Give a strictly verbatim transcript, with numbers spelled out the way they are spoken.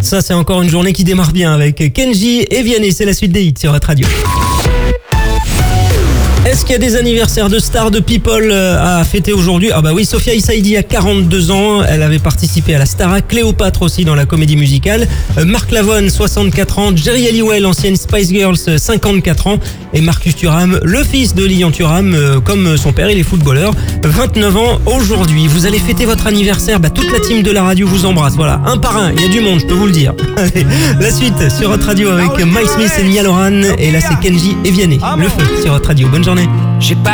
Ça, c'est encore une journée qui démarre bien avec Kenji et Vianney. C'est la suite des hits sur Hot Radio. Est-ce qu'il y a des anniversaires de stars, de people à fêter aujourd'hui? Ah bah oui, Sophia Issaidi a quarante-deux ans, elle avait participé à la Starac, Cléopâtre aussi dans la comédie musicale, euh, Mark Lavoine, soixante-quatre ans, Jerry Halliwell, ancienne Spice Girls, cinquante-quatre ans, et Marcus Thuram, le fils de Lilian Thuram, euh, comme son père, il est footballeur, vingt-neuf ans aujourd'hui. Vous allez fêter votre anniversaire, bah toute la team de la radio vous embrasse, voilà, un par un, il y a du monde, je peux vous le dire. Allez, la suite sur Hot Radio avec Mike Smith et Nia Loran, et là c'est Kenji et Vianney, le feu sur Hot Radio. Bonne journée. J'ai pas